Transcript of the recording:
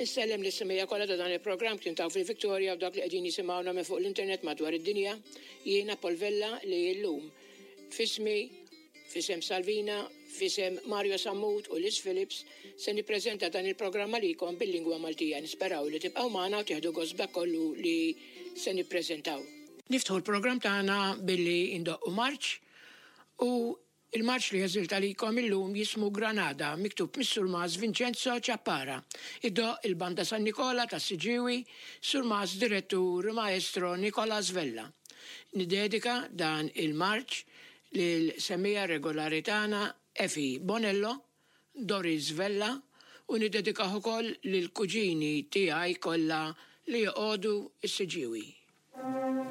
Nissellem l-issimija kollha ta' dan il-programm kien taw fil-Victoria u dak li qegħdin jisimgħuna minn fuq l-internet madwar id-dinja. Jiena Polvella li llum fismi, fisem Salvina, fisem Mario Sammut u Liz Phillips se nippreżenta dan il-programma likom bil-lingwa Maltija. Nisperaw li tibqgħu magħna u tieħdu gost kollu li se nippreżentaw. Niftħu l-programm tagħna billi indoqqu marċ u il-marċ li jeżilta likom illum jismu Granada, miktub mis-Sur Mas Vincenzo Ciappara. Iddoq il-Banda San Nicola ta' Siġiwi, Sur Mas direttur Maestro Nicola Svella. Nidedika dan il-marċ lil semmija regolari tagħna Efi Bonello, Doris Svella u nidedikaħ ukoll lil kuġini tiegħi kollha li joqogħdu s-Siġiwi.